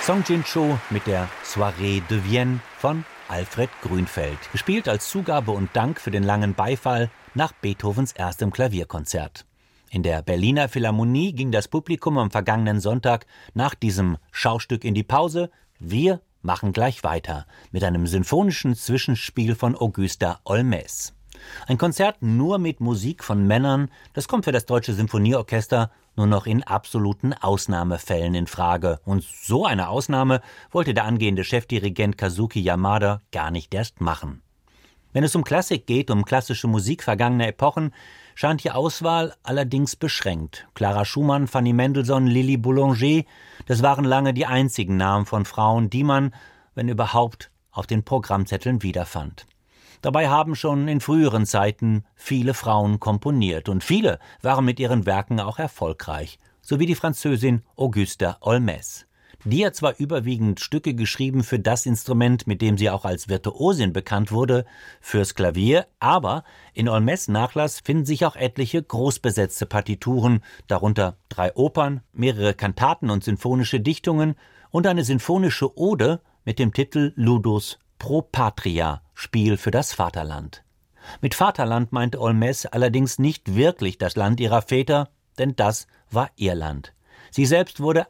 Song Jin-cho mit der Soirée de Vienne von Alfred Grünfeld, gespielt als Zugabe und Dank für den langen Beifall nach Beethovens erstem Klavierkonzert. In der Berliner Philharmonie ging das Publikum am vergangenen Sonntag nach diesem Schaustück in die Pause. Wir machen gleich weiter mit einem sinfonischen Zwischenspiel von Augusta Olmès. Ein Konzert nur mit Musik von Männern, das kommt für das Deutsche Sinfonieorchester nur noch in absoluten Ausnahmefällen in Frage. Und so eine Ausnahme wollte der angehende Chefdirigent Kazuki Yamada gar nicht erst machen. Wenn es um Klassik geht, um klassische Musik vergangener Epochen, scheint die Auswahl allerdings beschränkt. Clara Schumann, Fanny Mendelssohn, Lili Boulanger, das waren lange die einzigen Namen von Frauen, die man, wenn überhaupt, auf den Programmzetteln wiederfand. Dabei haben schon in früheren Zeiten viele Frauen komponiert und viele waren mit ihren Werken auch erfolgreich, so wie die Französin Augusta Olmès. Die hat zwar überwiegend Stücke geschrieben für das Instrument, mit dem sie auch als Virtuosin bekannt wurde, fürs Klavier, aber in Olmès' Nachlass finden sich auch etliche großbesetzte Partituren, darunter 3 Opern, mehrere Kantaten und sinfonische Dichtungen und eine sinfonische Ode mit dem Titel Ludus pro Patria, Spiel für das Vaterland. Mit Vaterland meinte Olmès allerdings nicht wirklich das Land ihrer Väter, denn das war Irland. Sie selbst wurde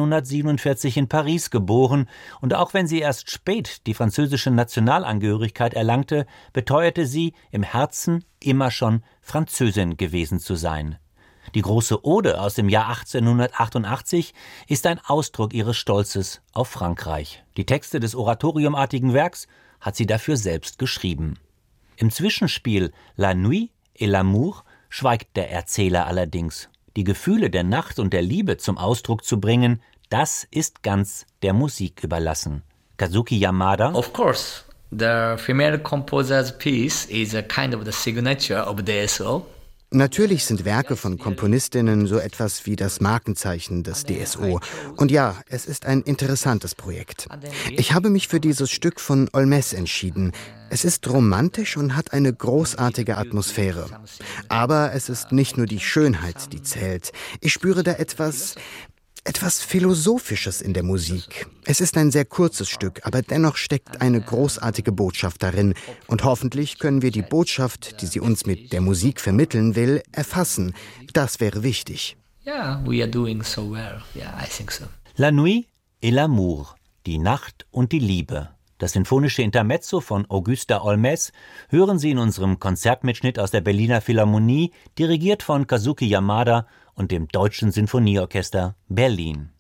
1847 in Paris geboren und auch wenn sie erst spät die französische Nationalangehörigkeit erlangte, beteuerte sie, im Herzen immer schon Französin gewesen zu sein. Die große Ode aus dem Jahr 1888 ist ein Ausdruck ihres Stolzes auf Frankreich. Die Texte des oratoriumartigen Werks hat sie dafür selbst geschrieben. Im Zwischenspiel La Nuit et l'Amour schweigt der Erzähler allerdings. Die Gefühle der Nacht und der Liebe zum Ausdruck zu bringen, das ist ganz der Musik überlassen. Kazuki Yamada. Of course, the female composer's piece is a kind of the signature of the DSO. Natürlich sind Werke von Komponistinnen so etwas wie das Markenzeichen des DSO. Und ja, es ist ein interessantes Projekt. Ich habe mich für dieses Stück von Olmès entschieden. Es ist romantisch und hat eine großartige Atmosphäre. Aber es ist nicht nur die Schönheit, die zählt. Ich spüre da etwas Philosophisches in der Musik. Es ist ein sehr kurzes Stück, aber dennoch steckt eine großartige Botschaft darin. Und hoffentlich können wir die Botschaft, die sie uns mit der Musik vermitteln will, erfassen. Das wäre wichtig. Yeah, we are doing so well. Yeah, I think so. La Nuit et l'Amour, die Nacht und die Liebe. Das sinfonische Intermezzo von Augusta Olmès hören Sie in unserem Konzertmitschnitt aus der Berliner Philharmonie, dirigiert von Kazuki Yamada und dem Deutschen Sinfonieorchester Berlin.